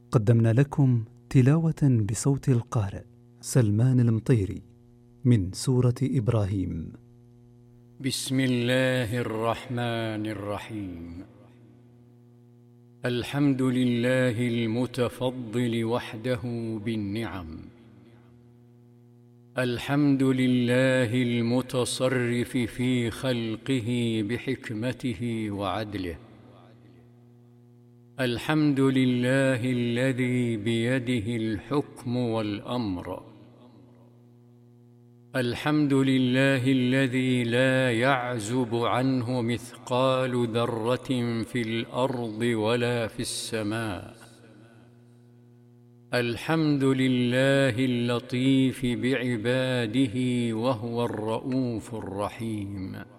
قدمنا لكم تلاوة بصوت القارئ سلمان المطيري من سورة إبراهيم. بسم الله الرحمن الرحيم. الحمد لله المتفضل وحده بالنعم، الحمد لله المتصرف في خلقه بحكمته وعدله، الحمد لله الذي بيده الحكم والأمر، الحمد لله الذي لا يعزب عنه مثقال ذرة في الأرض ولا في السماء، الحمد لله اللطيف بعباده وهو الرؤوف الرحيم.